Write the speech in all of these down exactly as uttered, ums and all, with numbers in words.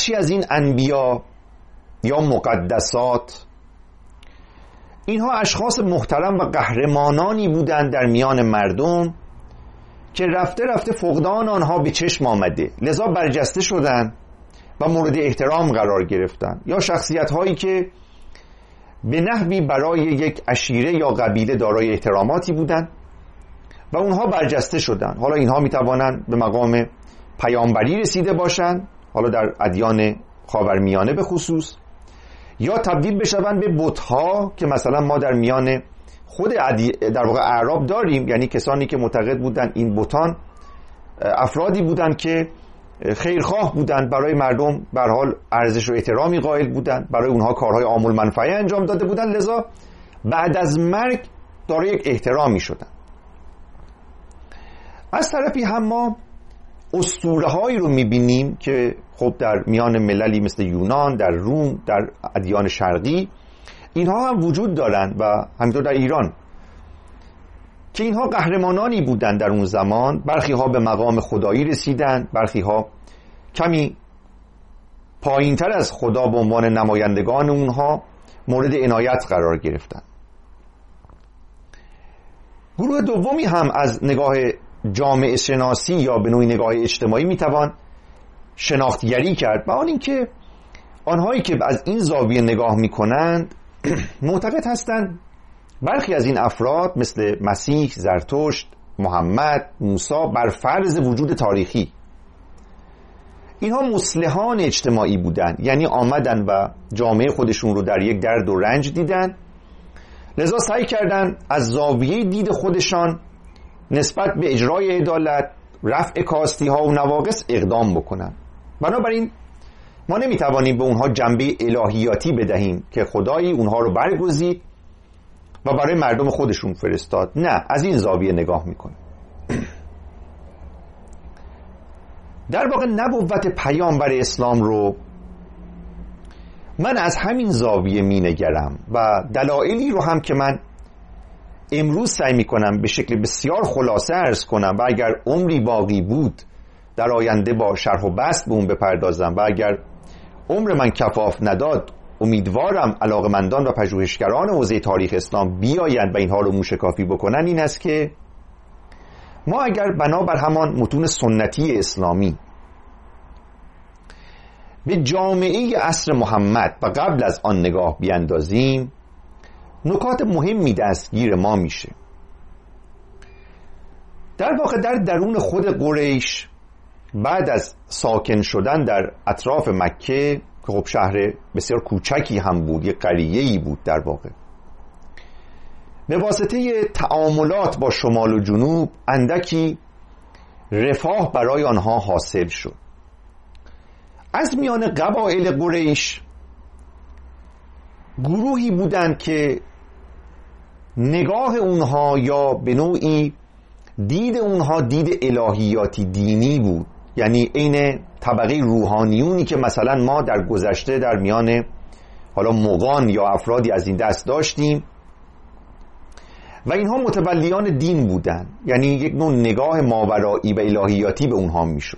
بخشی از این انبیا یا مقدسات، اینها اشخاص محترم و قهرمانانی بودند در میان مردم که رفته رفته فقدان آنها به چشم آمده، لذا برجسته شدند و مورد احترام قرار گرفتند. یا شخصیت هایی که به نحوی برای یک عشیره یا قبیله دارای احتراماتی بودند و اونها برجسته شدند. حالا اینها می توانند به مقام پیامبری رسیده باشند، حالا در ادیان خاورمیانه به خصوص، یا تبدیل بشوند به بت‌ها که مثلا ما در میان خود عدی... در واقع اعراب داریم، یعنی کسانی که معتقد بودند این بتان افرادی بودند که خیرخواه بودند، برای مردم به هر حال ارزش و احترامی قائل بودند، برای اونها کارهای عام المنفعه انجام داده بودند، لذا بعد از مرگ دارای یک احترامی شدند. از طرفی هم ما اسطوره هایی رو میبینیم که خب در میان مللی مثل یونان، در روم، در ادیان شرقی اینها هم وجود دارند و همینطور در ایران، که اینها قهرمانانی بودند در اون زمان. برخی ها به مقام خدایی رسیدند، برخی ها کمی پایین تر از خدا به عنوان نمایندگان اونها مورد عنایت قرار گرفتند. گروه دومی هم از نگاه جامعه شناسی یا به نوعی نگاه اجتماعی میتوان شناختگری کرد، و آن اینکه آنهایی که از این زاویه نگاه میکنند معتقد هستند برخی از این افراد مثل مسیح، زرتشت، محمد، موسی بر فرض وجود تاریخی اینها مصلحان اجتماعی بودند، یعنی آمدن و جامعه خودشون رو در یک درد و رنج دیدن، لذا سعی کردن از زاویه دید خودشان نسبت به اجرای عدالت، رفع کاستی ها و نواقص اقدام بکنن. بنابراین ما نمیتوانیم به اونها جنبه الهیاتی بدهیم که خدایی اونها رو برگزید و برای مردم خودشون فرستاد. نه، از این زاویه نگاه میکنه. در واقع نبوت پیامبر اسلام رو من از همین زاویه مینگرم و دلایلی رو هم که من امروز سعی میکنم به شکل بسیار خلاصه عرض کنم و اگر عمری باقی بود در آینده با شرح و بسط به اون بپردازم، و اگر عمر من کفاف نداد امیدوارم علاقمندان و پژوهشگران حوزه تاریخ اسلام بیایند و اینها رو موشکافی بکنن، این است که ما اگر بنابر همان متون سنتی اسلامی به جامعه عصر محمد و قبل از آن نگاه بیاندازیم، نکات مهمی دستگیر ما میشه. در واقع در درون خود قریش بعد از ساکن شدن در اطراف مکه که خب شهر بسیار کوچکی هم بود، یک قریه‌ای بود، در واقع به واسطه تعاملات با شمال و جنوب اندکی رفاه برای آنها حاصل شد. از میان قبایل قریش گروهی بودند که نگاه اونها یا به نوعی دید اونها دید الهیاتی دینی بود، یعنی عین طبقه روحانیونی که مثلا ما در گذشته در میان حالا مغان یا افرادی از این دست داشتیم و اینها متولیان دین بودند، یعنی یک نوع نگاه ماورایی و الهیاتی به اونها میشد.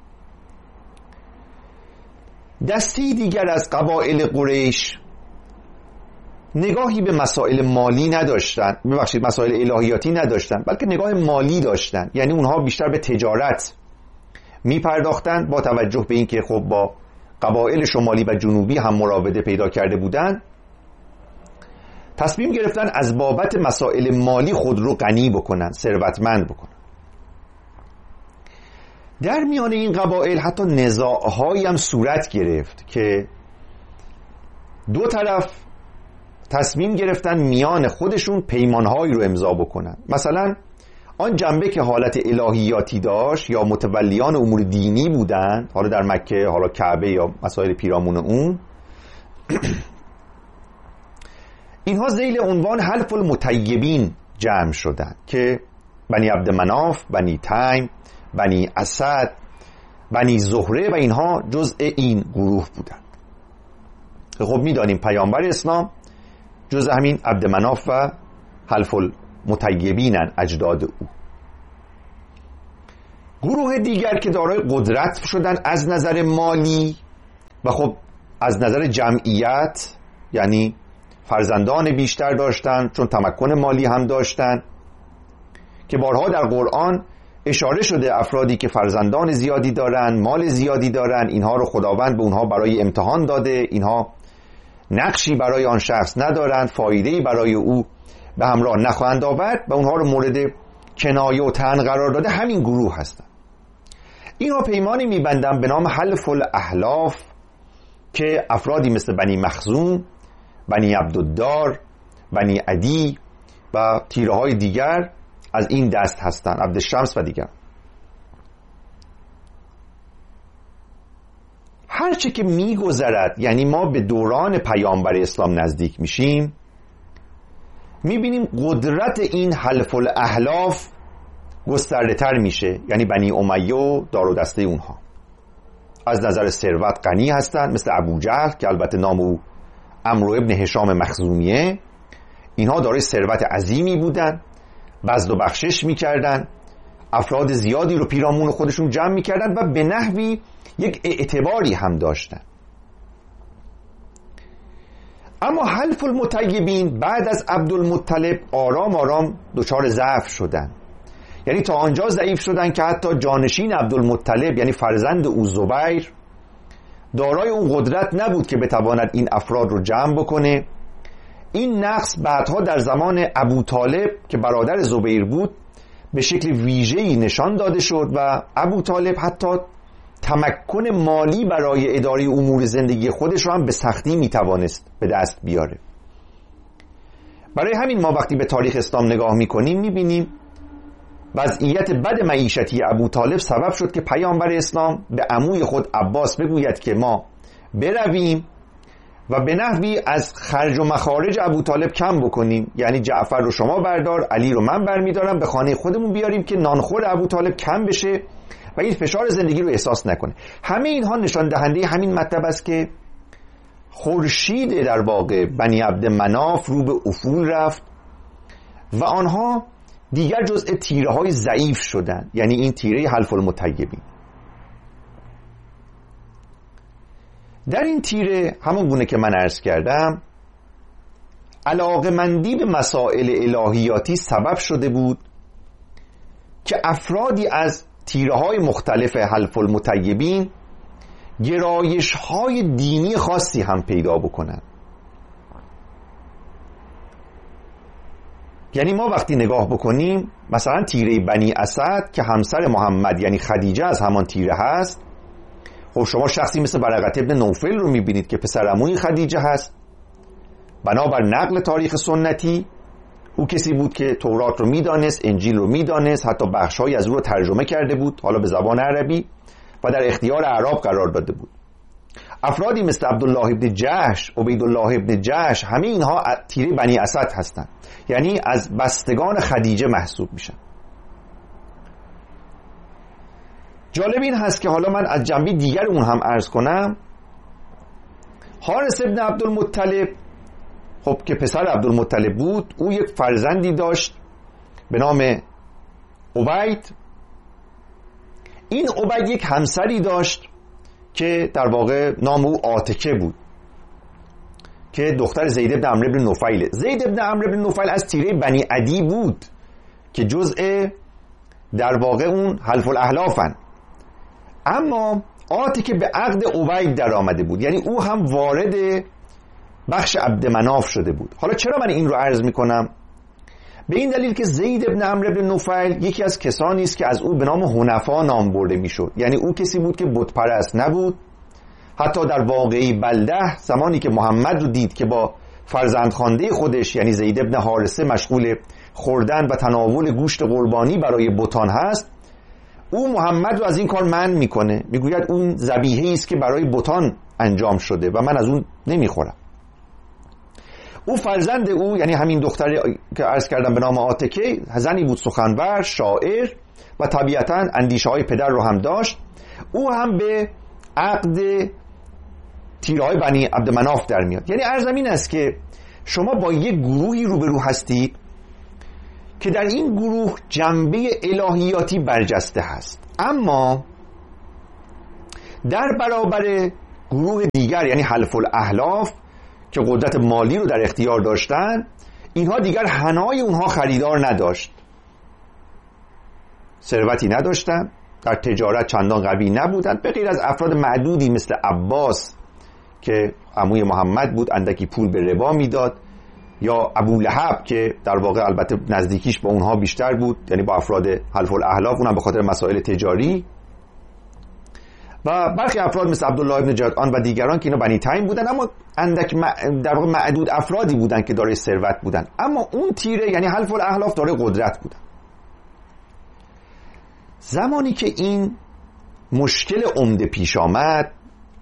دستی دیگر از قبایل قریش نگاهی به مسائل مالی نداشتن، ببخشید مسائل الهیاتی نداشتن، بلکه نگاه مالی داشتن، یعنی اونها بیشتر به تجارت می پرداختند. با توجه به اینکه خب با قبایل شمالی و جنوبی هم مراوده پیدا کرده بودند، تصمیم گرفتن از بابت مسائل مالی خود رو غنی بکنن، ثروتمند بکنن. در میان این قبایل حتی نزاع‌هایی هم صورت گرفت که دو طرف تصمیم گرفتن میان خودشون پیمانهایی رو امضا بکنن. مثلا آن جنبه که حالت الهیاتی داشت یا متولیان امور دینی بودند، حالا در مکه حالا کعبه یا مسائل پیرامون اون، اینها ذیل عنوان حلف المطیبین جمع شدند که بنی عبدمناف، بنی تیم، بنی اسد، بنی زهره و اینها جزء این گروه بودند. خب میدانیم پیامبر اسلام جزء همین عبدمناف و حلف المطیبینن، اجداد او. گروه دیگر که دارای قدرت شدن از نظر مالی و خب از نظر جمعیت یعنی فرزندان بیشتر داشتن، چون تمکن مالی هم داشتن، که بارها در قرآن اشاره شده افرادی که فرزندان زیادی دارن، مال زیادی دارن، اینها رو خداوند به اونها برای امتحان داده، اینها نقشی برای آن شخص ندارن، فایده‌ای برای او به همراه نخواهند آورد و اونها رو مورد کنایه و طعن قرار داده. همین گروه هستن. اینها پیمانی میبندن به نام حلف الاحلاف که افرادی مثل بنی مخزوم، بنی عبدالدار، بنی عدی و تیره های دیگر از این دست هستند، عبدالشمس و دیگر. هرچه که میگذرد، یعنی ما به دوران پیامبر اسلام نزدیک میشیم، میبینیم قدرت این حلف الاحلاف گسترده تر میشه. یعنی بنی امیه و دار و دسته اونها از نظر ثروت غنی هستند، مثل ابو جهل که البته نام او عمرو ابن هشام مخزومیه. اینها دارای ثروت عظیمی بودن، بذل و بخشش میکردن، افراد زیادی رو پیرامون خودشون جمع میکردن و به نحوی یک اعتباری هم داشتن. اما حلف المطیبین بعد از عبدالمطلب آرام آرام دچار ضعف شدن. یعنی تا آنجا ضعیف شدن که حتی جانشین عبدالمطلب یعنی فرزند او زبیر دارای اون قدرت نبود که بتواند این افراد رو جمع بکنه. این نقص بعدها در زمان ابو طالب که برادر زبیر بود به شکل ویژه‌ای نشان داده شد و ابو طالب حتی تمکن مالی برای اداره امور زندگی خودش رو هم به سختی میتوانست به دست بیاره. برای همین ما وقتی به تاریخ اسلام نگاه میکنیم میبینیم وضعیت بد معیشتی ابو طالب سبب شد که پیامبر اسلام به عموی خود عباس بگوید که ما برویم و به نحوی از خرج و مخارج ابو طالب کم بکنیم. یعنی جعفر رو شما بردار، علی رو من برمیدارم، به خانه خودمون بیاریم که نانخور ابو طالب کم بشه و این فشار زندگی رو احساس نکنه. همه اینها نشان دهنده همین مطلب است که خورشید در واقع بنی عبد مناف رو به افول رفت و آنها دیگر جزء تیره های ضعیف شدن. یعنی این تیره حلف المطیبین. در این تیره همون گونه که من عرض کردم علاقه‌مندی به مسائل الهیاتی سبب شده بود که افرادی از تیره های مختلف حلف المطیبین گرایش های دینی خاصی هم پیدا بکنن. یعنی ما وقتی نگاه بکنیم مثلا تیره بنی اسد که همسر محمد یعنی خدیجه از همان تیره هست، خب شما شخصی مثل ورقه ابن نوفل رو میبینید که پسرعموی خدیجه هست. بنابر نقل تاریخ سنتی او کسی بود که تورات رو میدانست، انجیل رو میدانست، حتی بخش‌هایی از او رو ترجمه کرده بود، حالا به زبان عربی، و در اختیار اعراب قرار داده بود. افرادی مثل عبدالله ابن جحش، عبیدالله ابن جحش، همه اینها تیره بنی اسد هستند. یعنی از بستگان خدیجه محسوب میشن. جالب این هست که حالا من از جنبه دیگر اون هم عرض کنم. حارث ابن عبدالمطلب خب که پسر عبدالمطلب بود، او یک فرزندی داشت به نام عبید. این عبید یک همسری داشت که در واقع نام او عاتکه بود که دختر زید ابن عمرو بن نفیل. زید ابن عمرو بن نفیل از تیره بنی عدی بود که جزء در واقع اون حلف الاحلافن. اما عاتکه به عقد عبید در آمده بود، یعنی او هم وارد بخش عبد مناف شده بود. حالا چرا من این رو عرض می کنم؟ به این دلیل که زید ابن عمرو بن نفیل یکی از کسانی است که از او به نام حنفا نام برده می شد. یعنی او کسی بود که بت پرست نبود. حتی در واقعی بلده زمانی که محمد رو دید که با فرزندخوانده خودش یعنی زید ابن حارثه مشغول خوردن و تناول گوشت قربانی برای بتان هست، او محمد رو از این کار منع میکنه، میگوید اون ذبیحه‌ای است که برای بتان انجام شده و من از اون نمیخورم. او فرزند او یعنی همین دختری که عرض کردم به نام عاتکه، زنی بود سخنور، شاعر و طبیعتاً اندیشه های پدر رو هم داشت. او هم به عقد تیرهای بنی عبدمناف در میاد. یعنی عرضم این است که شما با یک گروهی روبرو هستید که در این گروه جنبه الهیاتی برجسته هست، اما در برابر گروه دیگر یعنی حلف الاحلاف که قدرت مالی رو در اختیار داشتن، اینها دیگر حنای اونها خریدار نداشت، ثروتی نداشتن، در تجارت چندان قوی نبودند، به غیر از افراد معدودی مثل عباس که عموی محمد بود، اندکی پول به ربا میداد، یا ابولهب که در واقع البته نزدیکیش با اونها بیشتر بود، یعنی با افراد حلف الاحلاف، اونم به خاطر مسائل تجاری، و برخی افراد مثل عبدالله ابن جدعان و دیگران که اینا بنی تیم بودن، اما اندک در واقع معدود افرادی بودن که دارای ثروت بودن. اما اون تیره یعنی حلف الاحلاف دارای قدرت بودن. زمانی که این مشکل عمده پیش آمد،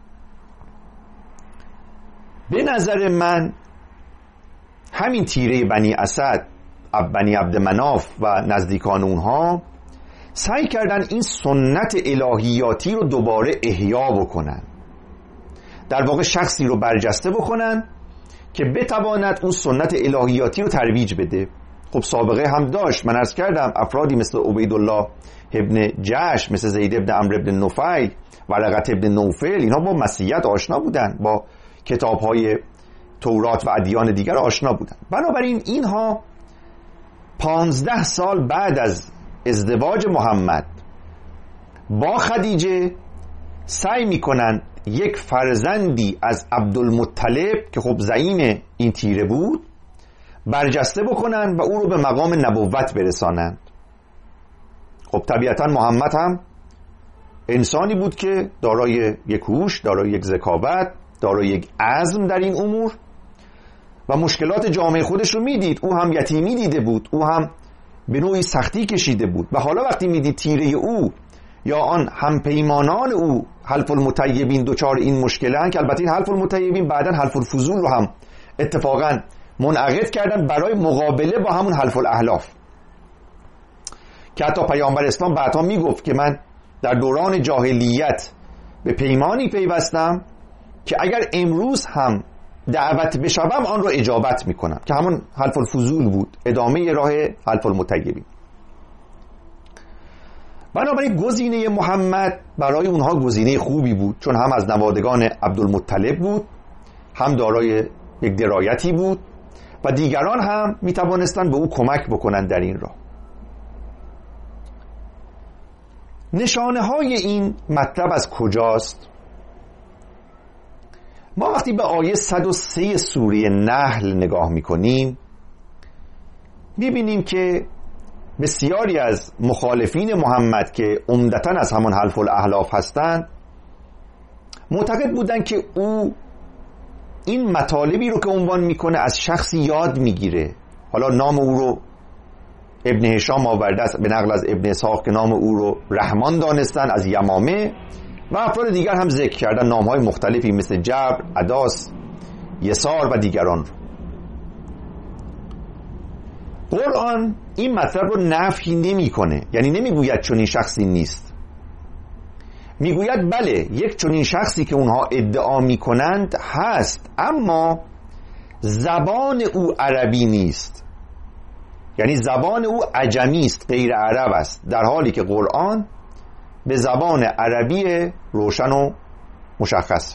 به نظر من همین تیره بنی اسد، بنی عبدمناف و نزدیکان اونها سعی کردن این سنت الهیاتی رو دوباره احیا بکنن، در واقع شخصی رو برجسته بکنن که بتواند اون سنت الهیاتی رو ترویج بده. خب سابقه هم داشت، من عرض کردم افرادی مثل عبیدالله ابن جعش، مثل زید ابن عمرو ابن نفیل، ورقه ابن نوفل، اینها با مسیحیت آشنا بودن، با کتاب‌های تورات و ادیان دیگر آشنا بودن. بنابراین اینها پانزده سال بعد از ازدواج محمد با خدیجه سعی میکنن یک فرزندی از عبدالمطلب که خب زعیم این تیره بود برجسته بکنن و او رو به مقام نبوت برسانند. خب طبیعتا محمد هم انسانی بود که دارای یک هوش، دارای یک ذکاوت، دارای یک عزم در این امور و مشکلات جامعه خودش رو میدید. او هم یتیمی دیده بود، او هم به نوعی سختی کشیده بود و حالا وقتی میدید تیره او یا آن همپیمانان او حلف المطیبین دوچار این مشکلن، که البته این حلف المطیبین بعدن حلف الفضول رو هم اتفاقا منعقد کردن برای مقابله با همون حلف الاحلاف، که حتی پیامبر اسلام بعدا میگفت که من در دوران جاهلیت به پیمانی پیوستم که اگر امروز هم دعوت بشوم آن رو اجابت میکنم، که همون حلف الفضول بود، ادامه راه حلف المطیبین. بنابراین گزینه محمد برای اونها گزینه خوبی بود، چون هم از نوادگان عبدالمطلب بود، هم دارای یک درایتی بود و دیگران هم میتوانستند به او کمک بکنن در این راه. نشانه های این مطلب از کجاست؟ ما وقتی به آیه صد و سه سوره نحل نگاه میکنیم میبینیم که بسیاری از مخالفین محمد که عمدتاً از همان حلف الاحلاف هستند معتقد بودند که او این مطالبی رو که عنوان میکنه از شخصی یاد میگیره. حالا نام او رو ابن هشام آورده است به نقل از ابن اسحاق که نام او رو رحمان دانستن از یمامه، و افراد دیگر هم ذکر کردن نامهای مختلفی مثل جبر، عداس، یسار و دیگران رو. قرآن این مطلب رو نفی نمی‌کنه، یعنی نمیگوید چنین شخصی نیست، میگوید بله یک چنین شخصی که اونها ادعا میکنند هست، اما زبان او عربی نیست، یعنی زبان او عجمی است، غیر عرب است، در حالی که قرآن به زبان عربی روشن و مشخص.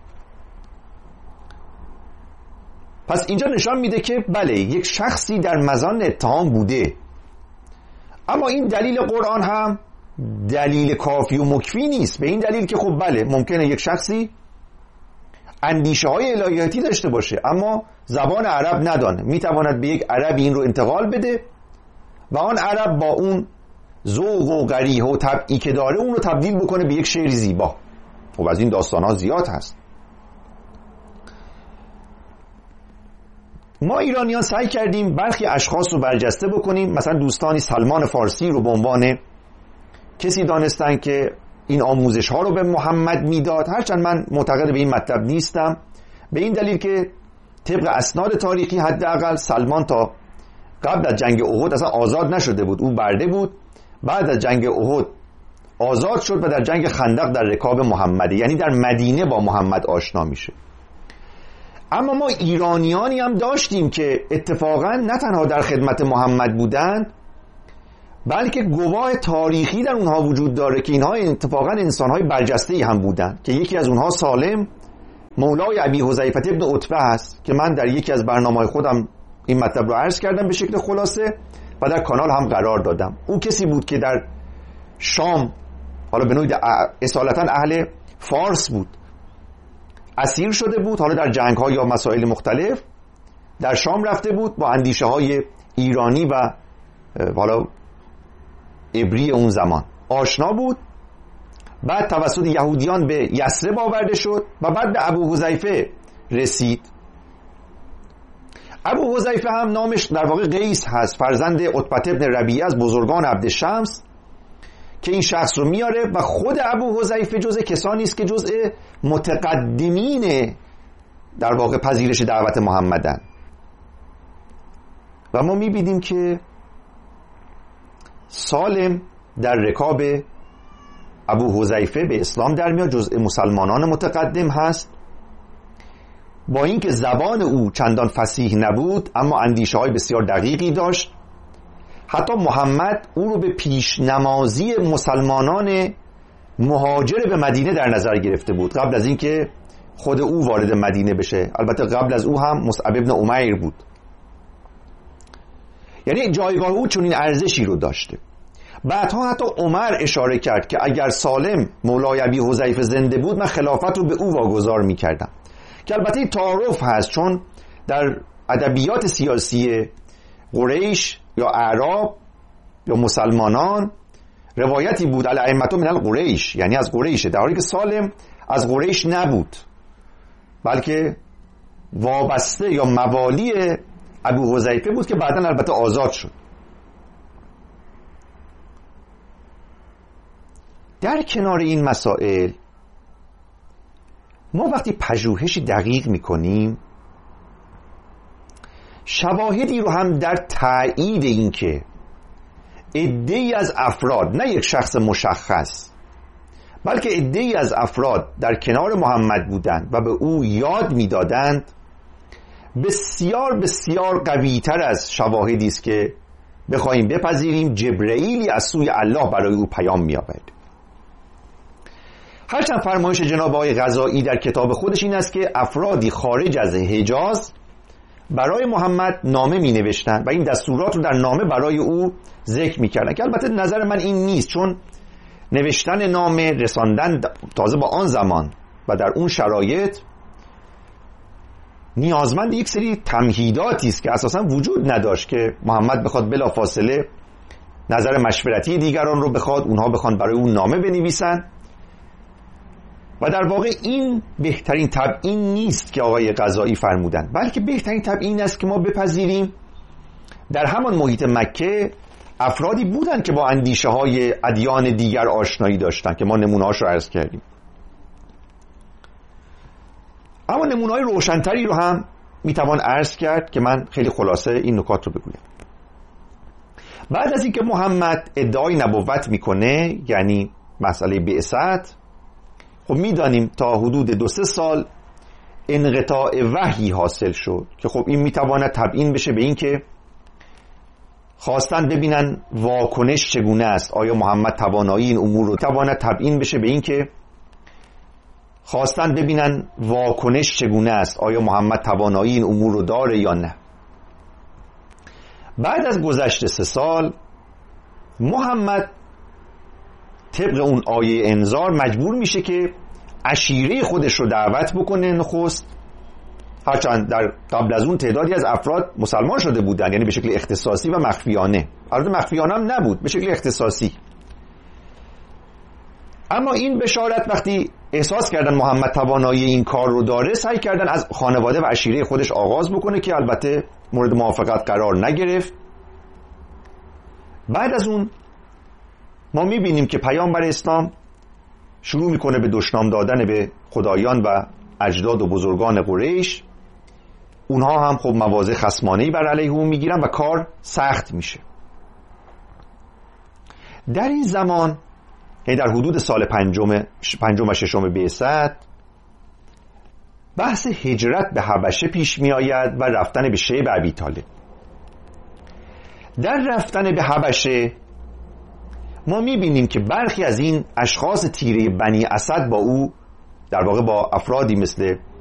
پس اینجا نشان میده که بله یک شخصی در مزان اتهام بوده، اما این دلیل قرآن هم دلیل کافی و مکفی نیست، به این دلیل که خب بله ممکنه یک شخصی اندیشه های الهیاتی داشته باشه اما زبان عرب ندانه، میتواند به یک عربی این رو انتقال بده و آن عرب با اون ذوق و قریحه و طبعی که داره اون رو تبدیل بکنه به یک شعر زیبا. خب از این داستان ها زیاد هست. ما ایرانیان سعی کردیم برخی اشخاص رو برجسته بکنیم، مثلا دوستانی سلمان فارسی رو به عنوان کسی دانستن که این آموزش ها رو به محمد میداد، هرچند من معتقد به این مطلب نیستم، به این دلیل که طبق اسناد تاریخی حداقل سلمان تا قبل از جنگ احد اصلا آزاد نشده بود، او برده بود، بعد از جنگ احد آزاد شد و در جنگ خندق در رکاب محمد، یعنی در مدینه با محمد آشنا میشه. اما ما ایرانیانی هم داشتیم که اتفاقا نه تنها در خدمت محمد بودند بلکه گواه تاریخی در اونها وجود داره که اینها اتفاقا انسانهای برجسته‌ای هم بودند، که یکی از اونها سالم مولای ابی حذیفه ابن عتبه هست که من در یکی از برنامه‌های خودم این مطلب رو عرض کردم به شکل خلاصه و در کانال هم قرار دادم. او کسی بود که در شام، حالا به نوعی اصالتا اهل فارس بود، اسیر شده بود، حالا در جنگ‌ها یا مسائل مختلف در شام رفته بود، با اندیشه‌های ایرانی و حالا عبری اون زمان آشنا بود. بعد توسط یهودیان به یثرب آورده شد و بعد به ابو حذیفه رسید. ابو حذیفه هم نامش در واقع قیس هست، فرزند عتبه ابن ربیعه از بزرگان عبدالشمس که این شخص رو میاره و خود ابو حذیفه جزء کسانی است که جزء متقدمین در واقع پذیرش دعوت محمدن. و ما میبینیم که سالم در رکاب ابو حذیفه به اسلام در میاد، جزء مسلمانان متقدم هست. با اینکه زبان او چندان فصیح نبود اما اندیشه های بسیار دقیقی داشت. حتی محمد او رو به پیشنمازی مسلمانان مهاجر به مدینه در نظر گرفته بود قبل از اینکه خود او وارد مدینه بشه. البته قبل از او هم مصعب ابن عمیر بود. یعنی جایگاه او چون این ارزشی رو داشته. بعدها حتی عمر اشاره کرد که اگر سالم مولای ابی حذیفه زنده بود من خلافت رو به او واگذار می‌کردم، که البته تعارف هست چون در ادبیات سیاسی قریش یا اعراب یا مسلمانان روایتی بود الائمه من القریش، یعنی از قریشه، در حالی که سالم از قریش نبود بلکه وابسته یا موالی ابو حذیفه بود که بعداً البته آزاد شد. در کنار این مسائل ما وقتی پژوهشی دقیق میکنیم شواهدی رو هم در تایید این که عده‌ای از افراد، نه یک شخص مشخص بلکه عده‌ای از افراد در کنار محمد بودند و به او یاد میدادند، بسیار بسیار قوی‌تر از شواهدی است که بخوایم بپذیریم جبرئیلی از سوی الله برای او پیام می‌آورد. هرچند فرمایش جناب آقای قضایی در کتاب خودش این است که افرادی خارج از حجاز برای محمد نامه می نوشتن و این دستورات رو در نامه برای او ذکر می کردن، که البته نظر من این نیست، چون نوشتن نامه، رساندن تازه با آن زمان و در اون شرایط نیازمند یک سری تمهیداتی است که اساسا وجود نداشت که محمد بخواد بلافاصله نظر مشورتی دیگران رو بخواد، اونها بخوان برای اون نامه بنویسن. و در واقع این بهترین تبیین نیست که آقای قضایی فرمودن، بلکه بهترین تبیین است که ما بپذیریم در همان محیط مکه افرادی بودند که با اندیشه های ادیان دیگر آشنایی داشتند که ما نمونه‌هاش رو عرض کردیم. اما نمونه‌های روشن‌تری رو هم میتوان عرض کرد که من خیلی خلاصه این نکات رو بگویم. بعد از اینکه محمد ادعای نبوت میکنه، یعنی مسئله بعثت، خب میدانیم تا حدود دو سه سال انقطاع وحی حاصل شد که خب این میتواند تبیین بشه به این که خواستن ببینن واکنش چگونه است، آیا محمد توانایی این امور رو تواند تبیین بشه به این که خواستن ببینن واکنش چگونه است، آیا محمد توانایی این امور رو داره یا نه. بعد از گذشت سه سال محمد طبق اون آیه انذار مجبور میشه که عشیره خودش رو دعوت بکنه نخست، هرچند در قبل از اون تعدادی از افراد مسلمان شده بودن، یعنی به شکل اختصاصی و مخفیانه، البته مخفیانه هم نبود، به شکل اختصاصی. اما این بشارت وقتی احساس کردن محمد توانایی این کار رو داره، سعی کردن از خانواده و عشیره خودش آغاز بکنه که البته مورد موافقت قرار نگرفت. بعد از اون ما میبینیم که پیامبر اسلام شروع میکنه به دشنام دادن به خدایان و اجداد و بزرگان قریش. اونها هم خب مواضع خصمانه‌ای بر علیه او میگیرن و کار سخت میشه. در این زمان، یعنی در حدود سال پنجم پنجم و ششم بعثت، بحث هجرت به حبشه پیش می آید و رفتن به شیب ابی طالب. در رفتن به حبشه ما می بینیم که برخی از این اشخاص تیره بنی اسد با او، در واقع با افرادی مثل